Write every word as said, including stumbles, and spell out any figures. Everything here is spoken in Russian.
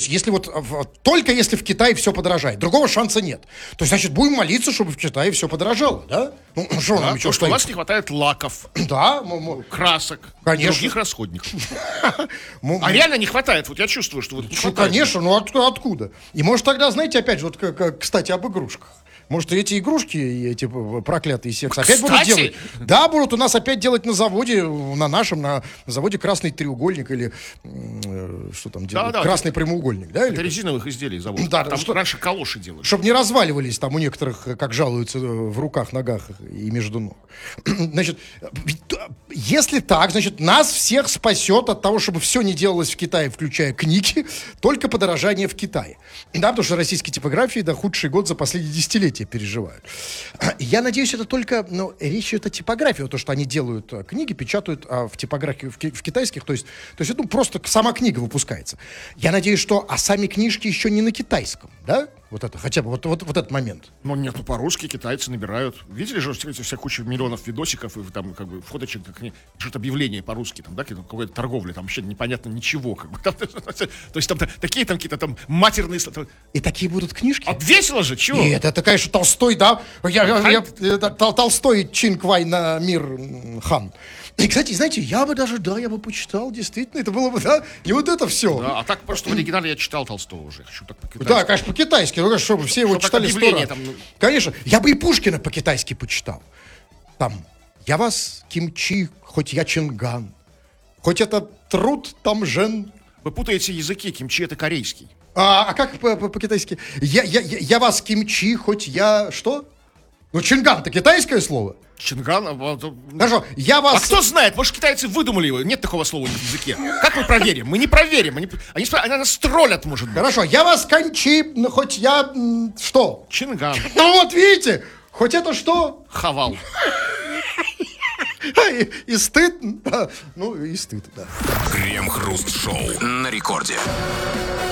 есть, если вот в, только если в Китае все подорожает. Другого шанса нет. То есть, значит, будем молиться, чтобы в Китае все подорожало, да? Ну, что Да, нам потому что у вас не хватает лаков, Да, м- м- красок, Конечно. других расходников. м- А реально не хватает. Вот я чувствую, что вот не Ну, хватает. конечно, ну от- откуда? И может тогда, знаете, опять же, вот, к- к- кстати, об игрушках. Может, эти игрушки, и эти проклятые секс опять будут Кстати! делать? Да, будут у нас опять делать на заводе, на нашем, на заводе красный треугольник или м, э, что там делают? да, красный прямоугольник, да? Это Или резиновых изделий завод. Да, Там что- раньше калоши делали. Чтобы не разваливались там у некоторых, как жалуются, в руках, ногах и между ног. Значит, если так, значит, нас всех спасет от того, чтобы все не делалось в Китае, включая книги, только подорожание в Китае. Да, потому что российские типографии, да, худший год за последние десятилетия переживают. Я надеюсь, это только, ну, речь идет о типографии, то, что они делают а, книги, печатают а, в типографии, в, ки- в китайских, то есть, то есть, ну, просто сама книга выпускается. Я надеюсь, что, а сами книжки еще не на китайском, да? Вот это, хотя бы, вот, вот, вот этот момент. Ну, нет, ну по-русски китайцы набирают. Видели же эти вся куча миллионов видосиков и там, как бы, фоточек, как они пишут объявления по-русски, там, да, какой-то торговли, там вообще непонятно ничего, как бы. Там, то есть там такие там какие-то там матерные слова. И такие будут книжки? А весело же, чего? Нет, это, конечно, Толстой, да. Я, я- я- это Тол- Толстой Чин Квай на мир м, хан. И, кстати, знаете, я бы даже, да, я бы почитал, действительно, это было бы, да, не вот это все. Да, а так просто в оригинале я читал Толстого уже. Хочу так по-китайски. Да, конечно, по-китайски, ну, конечно, чтобы все его Чтоб как читали сто объявление раз. там, ну. Конечно, я бы и Пушкина по-китайски почитал. Там, я вас кимчи, хоть я чинган, хоть это труд там жен. Вы путаете языки, кимчи это корейский. А, а как по- по- по-китайски? Я, я, я, я вас кимчи, хоть я что? Ну, чинган-то китайское слово. Чинган. а, вот, Хорошо, я А вас... кто знает, может, китайцы выдумали его? Нет такого слова в языке. Как мы проверим? Мы не проверим. Они, они, спро- они нас троллят, может быть. Хорошо, я вас кончи, ну, хоть я... м, что? Чинган. Ну, вот видите, хоть это что? Хавал. И, и стыд, да. Ну, и стыд, да. Крем-хруст-шоу на рекорде.